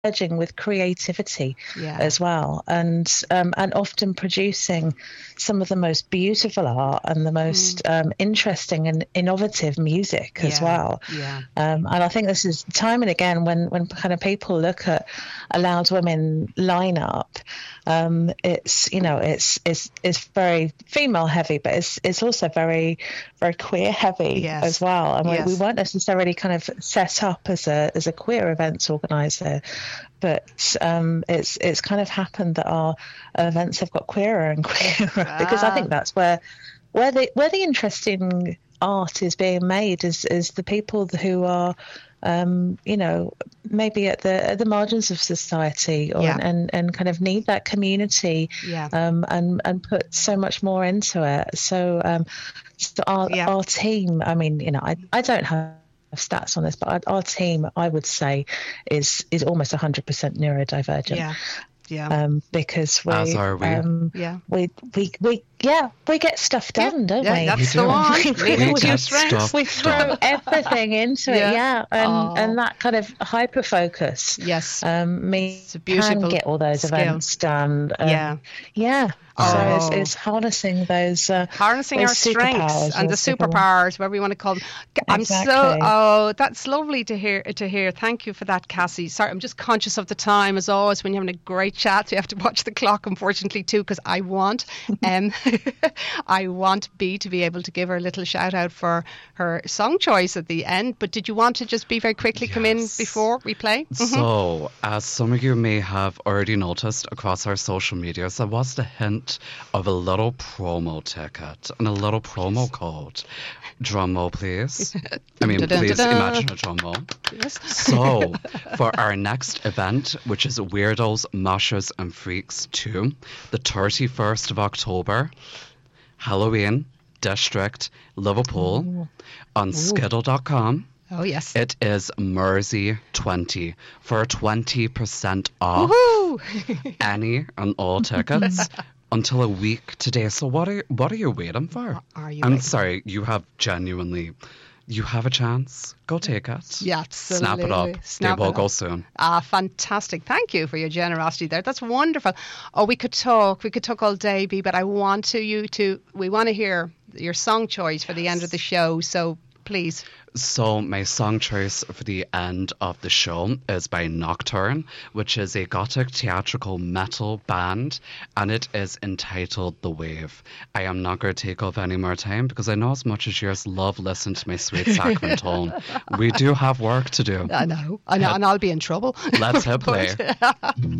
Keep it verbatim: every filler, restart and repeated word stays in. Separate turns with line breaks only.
surging with creativity
yeah.
as well, and um, and often producing some of the most beautiful art and the most mm. um, interesting and innovative music
yeah.
as well.
Yeah.
Um, and I think this is time and again when when kind of people look at a Loud Women lineup, um, it's you know it's it's it's very female heavy, but it's it's also very very queer heavy
yes.
as well. And
yes.
we, we weren't necessarily kind of set up as a as a queer events organizer, but um, it's it's kind of happened that our events have got queerer and queerer ah. because I think that's where where the where the interesting art is being made is is the people who are um, you know maybe at the at the margins of society or
yeah.
and and kind of need that community
yeah.
um, and and put so much more into it. So um, so our
yeah.
our team, I mean, you know, I I don't have stats on this, but our team, I would say, is is almost one hundred percent neurodivergent.
Yeah, yeah.
Um, because we,
As are we.
Um,
yeah,
we we we yeah, we get stuff done,
yeah.
don't
yeah,
we?
That's the one.
we, we, we get stuff
we throw
done.
everything into
yeah.
it, yeah, and
oh.
and that kind of hyper focus,
yes,
um, means
you can
get all those
skill.
events done. Um,
yeah,
yeah.
Oh.
So it's, it's harnessing those uh,
harnessing
those
our strengths and the
super
superpowers, whatever you want to call them. I'm
exactly.
so oh, that's lovely to hear. To hear. Thank you for that, Cassie. Sorry, I'm just conscious of the time as always when you're having a great chat. So you have to watch the clock, unfortunately, too, because I want um I want B to be able to give her a little shout out for her song choice at the end. But did you want to just be very quickly
yes.
come in before we play? Mm-hmm.
So, as some of you may have already noticed across our social media, there was the hint of a little promo ticket and a little promo code. Drum roll, please. I mean, please imagine a drum roll.
Yes.
So, for our next event, which is Weirdos, Moshers and Freaks two, the thirty-first of October, Halloween, District, Liverpool, Ooh. on Ooh. Skiddle dot com.
Oh, yes.
It is Mersey twenty for twenty percent off
Woohoo!
any and all tickets until a week today. So what are what are you waiting for?
Are you
I'm
waiting?
sorry, you have genuinely, you have a chance. Go take it.
Yeah, absolutely.
Snap it up.
Snap
they will
it
go
up.
soon.
Ah, fantastic. Thank you for your generosity there. That's wonderful. Oh, we could talk. We could talk all day, B, but I want to you to, we want to hear your song choice for the end of the show. So please.
So my song choice for the end of the show is by Nocturne, which is a gothic theatrical metal band, and it is entitled The Wave. I am not going to take up any more time because I know as much as yours love listening to my sweet saccharine tone, we do have work to do.
I know, I know, and I'll be in trouble.
Let's hit play.